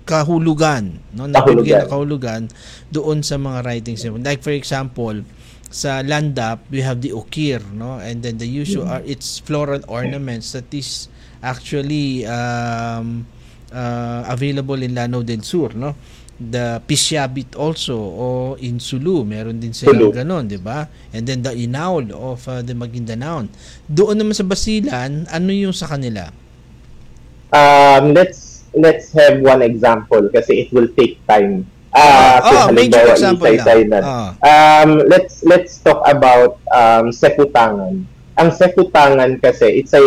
kahulugan, no? Nagbibigay ng kahulugan doon sa mga writings. Like for example, sa Landap, we have the Okir, no? And then the usual it's floral ornaments that is actually available in Lanao del Sur, no? The Pisyabit also, o in Sulu, meron din silang ganon, di ba? And then the Inaul of the Maguindanao. Doon naman sa Basilan, ano yung sa kanila? Let's have one example kasi it will take time. Major example lang. Let's talk about Seputangan. Ang Seputangan kasi it's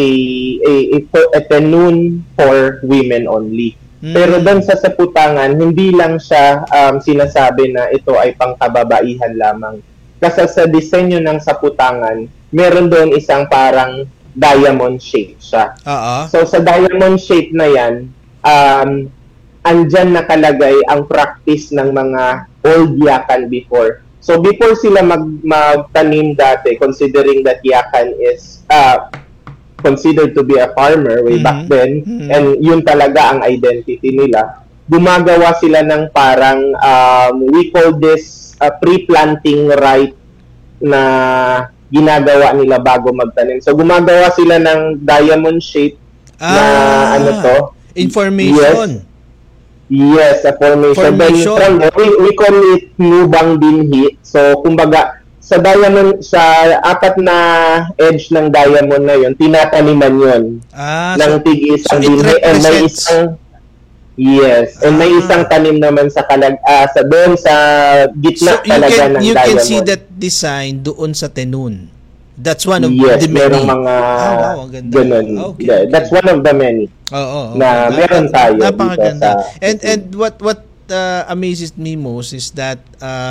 a tenun for women only. Pero doon sa Seputangan, hindi lang siya sinasabi na ito ay pangkababaihan lamang. Kasi sa disenyo ng Seputangan, meron doon isang parang diamond shape siya. So sa diamond shape na yan, andyan nakalagay ang practice ng mga old Yakan before. So before sila magtanim dati, considering that Yakan is considered to be a farmer way back then, and yun talaga ang identity nila, gumagawa sila ng parang, we call this pre-planting rite na ginagawa nila bago magtanim. So gumagawa sila ng diamond shape na information. Yes, a formation. Then, we call it nubang binhi. So, kumbaga, sa apat na edge ng diamond na yun, tinataniman yun. Ng tig-isang binhi. And may isang, and may isang tanim naman sa doon sa gitna talaga ng diamond. You can see that design doon sa tenun. That's one of the many. Merong mga ganun. Okay. That's one of the many. Na meron tayo. Napakaganda. And what amazes me most is that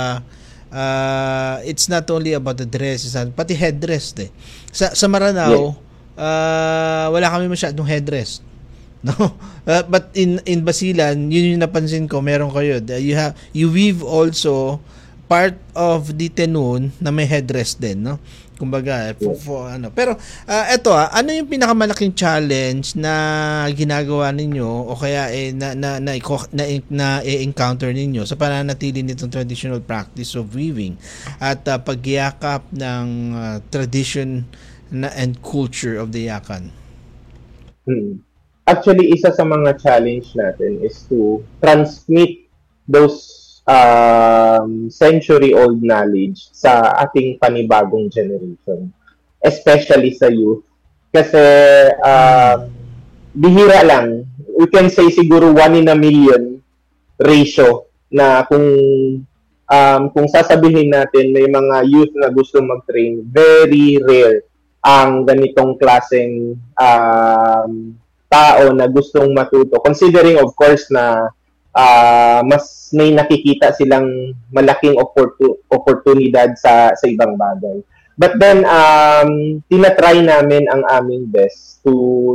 it's not only about the dress, pati headdress eh. Sa Maranao, wala kami masyadong headdress. No? But in Basilan, yun yung napansin ko, meron kayo. You weave also part of the tenun na may headdress din, no? Kumbaga, Pero eto ano yung pinakamalaking challenge na ginagawa ninyo o kaya na-encounter ninyo sa pananatili nitong traditional practice of weaving at pagyakap ng tradition and culture of the Yakan? Actually, isa sa mga challenge natin is to transmit those century-old knowledge sa ating panibagong generation, especially sa youth. Kasi bihira lang, we can say siguro 1 in a million ratio na kung sasabihin natin may mga youth na gusto mag-train, very rare ang ganitong klaseng tao na gustong matuto. Considering of course na mas may nakikita silang malaking oportunidad sa ibang bagay. But then tinatry namin ang aming best to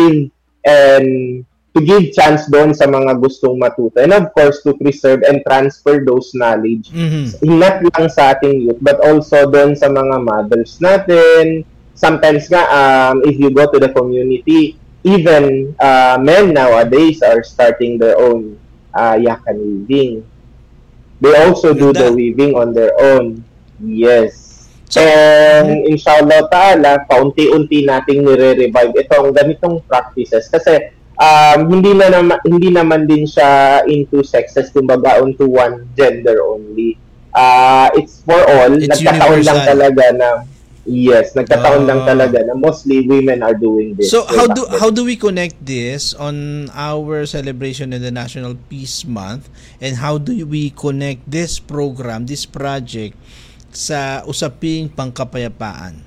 give chance doon sa mga gustong matuto, and of course to preserve and transfer those knowledge not lang sa ating youth but also doon sa mga mothers natin. Sometimes nga if you go to the community, even men nowadays are starting their own Yakan weaving. They also do the weaving on their own. Yes. And inshallah ta'ala, paunti-unti nating nire-revive itong ganitong practices kasi hindi naman din siya into sexes, kumbaga onto one gender only. It's for all. Nagkataon lang talaga na nagkataon lang talaga na mostly women are doing this. So how do we connect this on our celebration of the National Peace Month, and how do we connect this program, this project sa usaping pangkapayapaan?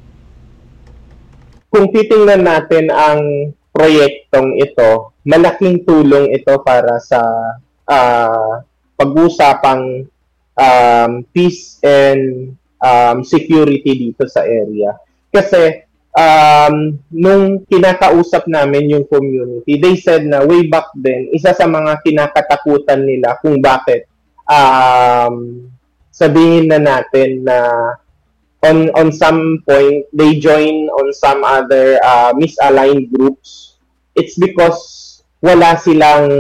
Kung titingnan natin ang proyektong ito, malaking tulong ito para sa pag-usapang peace and security dito sa area. Kasi nung kinakausap namin yung community, they said na way back then, isa sa mga kinakatakutan nila kung bakit sabihin na natin na on some point they join on some other misaligned groups. It's because wala silang